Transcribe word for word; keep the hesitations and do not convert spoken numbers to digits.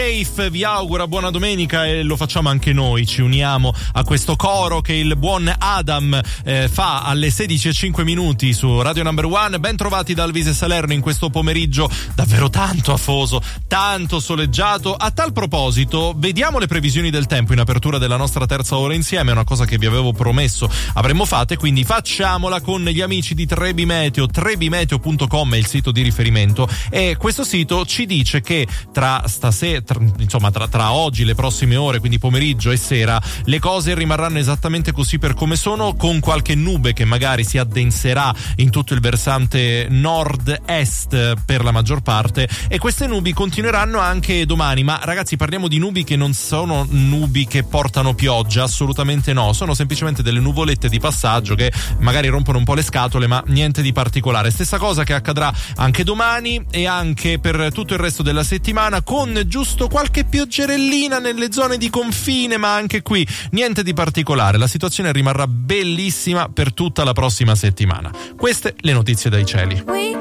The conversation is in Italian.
Faith vi augura buona domenica e lo facciamo anche noi, ci uniamo a questo coro che il buon Adam eh, fa alle sedici e cinque minuti su Radio Number One. Ben trovati da Alvise Salerno in questo pomeriggio davvero tanto afoso, tanto soleggiato. A tal proposito, vediamo le previsioni del tempo in apertura della nostra terza ora insieme, è una cosa che vi avevo promesso avremmo fatte, quindi facciamola con gli amici di Trebi Meteo. trebi meteo punto com è il sito di riferimento e questo sito ci dice che tra stasera, tra, insomma tra, tra oggi, le prossime ore, quindi pomeriggio e sera, le cose rimarranno esattamente così per come sono, con qualche nube che magari si addenserà in tutto il versante nord-est per la maggior parte, e queste nubi continueranno anche domani. Ma ragazzi, parliamo di nubi che non sono nubi che portano pioggia, assolutamente no, sono semplicemente delle nuvolette di passaggio che magari rompono un po' le scatole, ma niente di particolare. Stessa cosa che accadrà anche domani e anche per tutto il resto della settimana, con giusto qualche pioggerellina nelle zone di confine, ma anche qui niente di particolare. La situazione rimarrà bellissima per tutta la prossima settimana. Queste le notizie dai cieli.